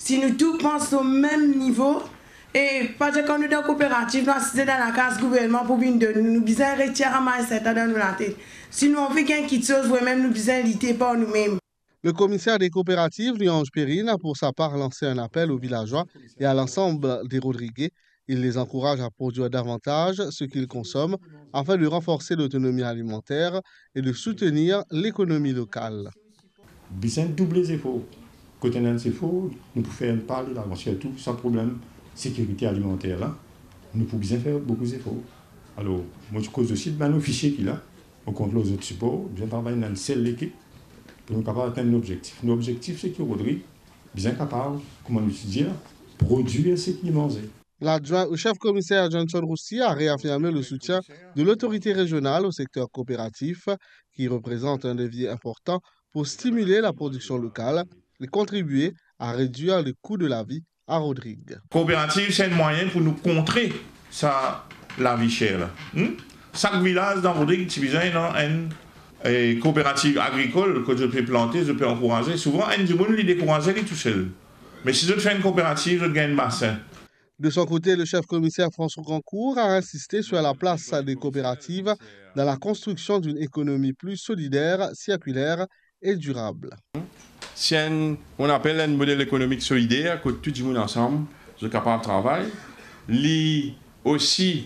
si nous tous pensons au même niveau, et parce que quand nous sommes coopératifs, nous sommes dans la case gouvernement pour nous besoin de retirer ça dans la tête. Si nous avons fait quelque chose, nous besoin de lutter par nous-mêmes. Le commissaire des coopératives, Louis-Ange Périne, a pour sa part lancé un appel aux villageois et à l'ensemble des Rodriguais. Il les encourage à produire davantage ce qu'ils consomment afin de renforcer l'autonomie alimentaire et de soutenir l'économie locale. Besoin de doubler les efforts. Côté des efforts, nous pouvons faire parler là, surtout sans problème sécurité alimentaire là, nous pouvons bien faire beaucoup d'efforts. Alors, moi je cause aussi de nos fichiers qu'il a, on compte les autres supports, bien travailler dans une seule équipe pour nous capables d'atteindre l'objectif. L'objectif c'est que Rodrigue, bien capable, comment nous dire, produire ce qu'il mangeait. L'adjoint au chef-commissaire Johnson Roussi a réaffirmé le soutien de l'autorité régionale au secteur coopératif, qui représente un levier important pour stimuler la production locale et contribuer à réduire les coûts de la vie à Rodrigue. Coopérative, c'est un moyen pour nous contrer ça, la vie chère. Chaque village dans Rodrigue, tu as une coopérative agricole que je peux planter, je peux encourager. Souvent, un du monde, il décourage tout seul. Mais si je fais une coopérative, je gagne un bassin. De son côté, le chef-commissaire François Grandcourt a insisté sur la place des coopératives dans la construction d'une économie plus solidaire, circulaire et durable. Si on appelle un modèle économique solidaire, que tout le monde ensemble est capable de travailler, il aussi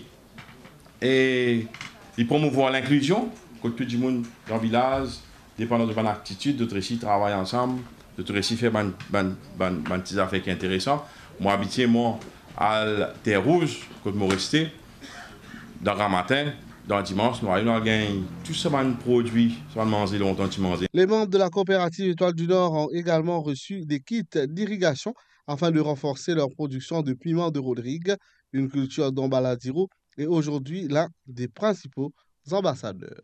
promouvoir l'inclusion, que tout le monde dans le village, dépendant de mon attitude, d'autres ici travaillent ensemble, d'autres ici font des petites affaires qui sont intéressantes. Moi, habituellement, à la Terre Rouge, quand je resté, dans le matin, dans le dimanche, nous avons gagné tout ce produit, ça va manger longtemps, tu manges. Les membres de la coopérative Étoile du Nord ont également reçu des kits d'irrigation afin de renforcer leur production de piment de Rodrigue, une culture dont Baladiro est aujourd'hui l'un des principaux ambassadeurs.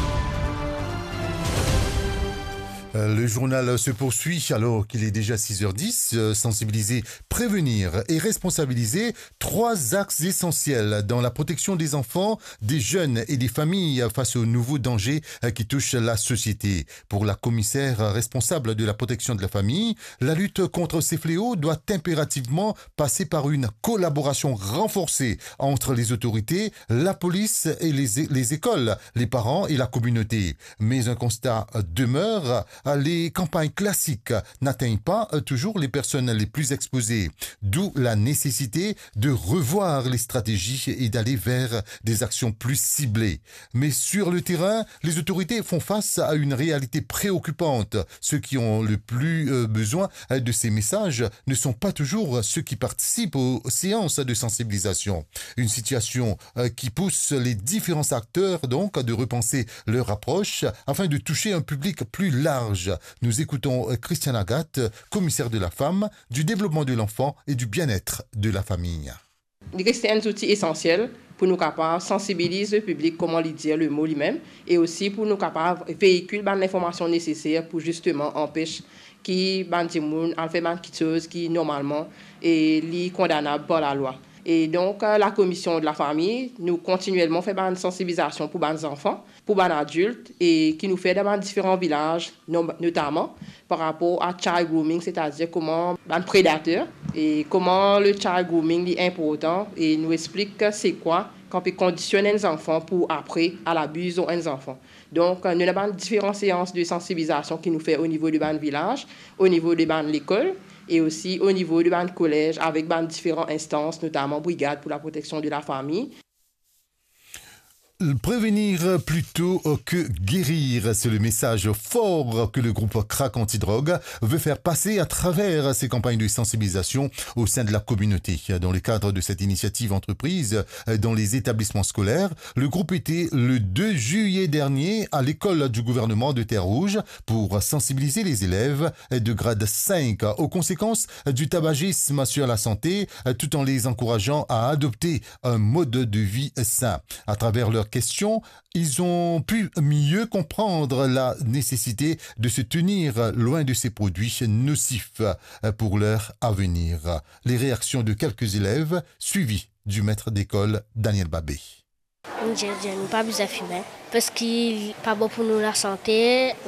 Le journal se poursuit alors qu'il est déjà 6h10. Sensibiliser, prévenir et responsabiliser, 3 axes essentiels dans la protection des enfants, des jeunes et des familles face aux nouveaux dangers qui touchent la société. Pour la commissaire responsable de la protection de la famille, la lutte contre ces fléaux doit impérativement passer par une collaboration renforcée entre les autorités, la police et les écoles, les parents et la communauté. Mais un constat demeure: les campagnes classiques n'atteignent pas toujours les personnes les plus exposées, d'où la nécessité de revoir les stratégies et d'aller vers des actions plus ciblées. Mais sur le terrain, les autorités font face à une réalité préoccupante. Ceux qui ont le plus besoin de ces messages ne sont pas toujours ceux qui participent aux séances de sensibilisation. Une situation qui pousse les différents acteurs donc de repenser leur approche afin de toucher un public plus large. Nous écoutons Christiane Agathe, commissaire de la femme, du développement de l'enfant et du bien-être de la famille. C'est un outil essentiel pour nous capables sensibiliser le public, comment lui dire le mot lui-même, et aussi pour nous capables véhiculer l'information nécessaire pour justement empêcher qui fait quelque chose qui normalement est condamnable par la loi. Et donc, la commission de la famille, nous continuellement fait une sensibilisation pour les enfants, pour les adultes, et qui nous fait dans différents villages, notamment par rapport à child grooming, c'est-à-dire comment un prédateur, et comment le child grooming est important, et nous explique c'est quoi, qu'on peut conditionner les enfants pour après à l'abus des enfants. Donc, nous avons différentes séances de sensibilisation qui nous fait au niveau du village, au niveau de l'école, et aussi au niveau du collège avec différentes instances, notamment brigade pour la protection de la famille. Prévenir plutôt que guérir, c'est le message fort que le groupe Crack Antidrogue veut faire passer à travers ses campagnes de sensibilisation au sein de la communauté. Dans le cadre de cette initiative entreprise dans les établissements scolaires, le groupe était le 2 juillet dernier à l'école du gouvernement de Terre-Rouge pour sensibiliser les élèves de grade 5 aux conséquences du tabagisme sur la santé, tout en les encourageant à adopter un mode de vie sain. À travers leur questions, ils ont pu mieux comprendre la nécessité de se tenir loin de ces produits nocifs pour leur avenir. Les réactions de quelques élèves suivies du maître d'école Daniel Babé. Je ne pas besoin de fumer parce qu'il n'est pas bon pour nous la santé.